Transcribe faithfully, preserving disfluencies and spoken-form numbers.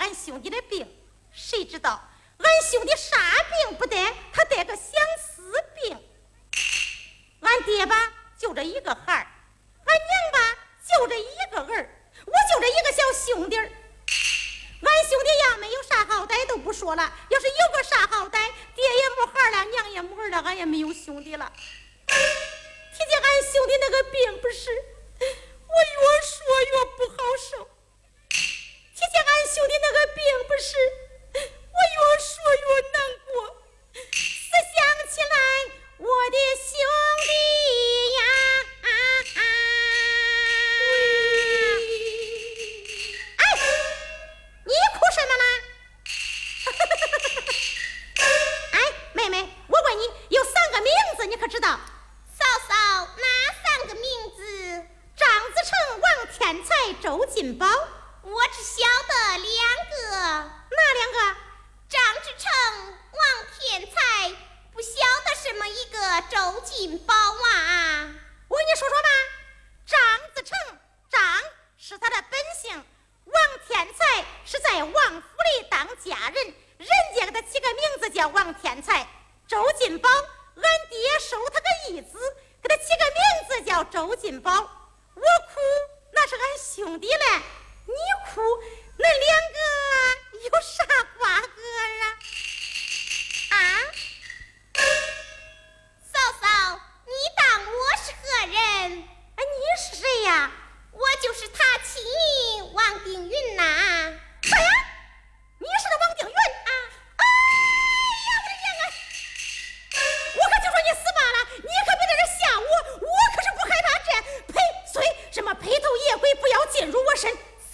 俺兄弟的病，谁知道俺兄弟啥病不得，他得个相思病。俺爹吧就这一个孩儿，俺娘吧就这一个儿，我就这一个小兄弟儿。俺兄弟呀没有啥好歹都不说了，要是有个啥好歹，爹也没孩了，娘也没儿了，俺也没有兄弟了。提起俺兄弟那个病不是，我越说越不好受。提起俺兄弟那个病不是，我越说越难过。思想起来我的兄弟呀，啊啊哎，你哭什么呢？哎，妹妹，我问你，有三个名字，你可知道？ 嫂嫂，哪三个名字？ 张子成、王天才、周金宝。 我只晓得两个。 哪两个？ 张之成、王天才，不晓得什么一个周金宝啊。 我跟你说说吧，张子成，张是他的本姓，王天才是在王府里当家人，人家给他起个名字叫王天才。周金宝，俺爹收他个义子，给他起个名字叫周金宝。我哭那是俺兄弟嘞，你